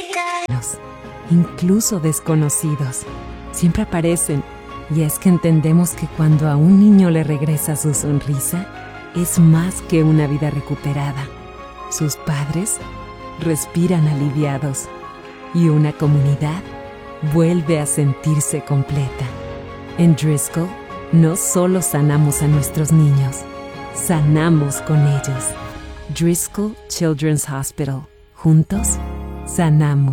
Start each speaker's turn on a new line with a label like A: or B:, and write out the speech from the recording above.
A: incluso desconocidos, siempre aparecen. Y es que entendemos que cuando a un niño le regresa su sonrisa, es más que una vida recuperada. Sus padres respiran aliviados y una comunidad vuelve a sentirse completa. En Driscoll, no solo sanamos a nuestros niños, sanamos con ellos. Driscoll Children's Hospital. Juntos, sanamos.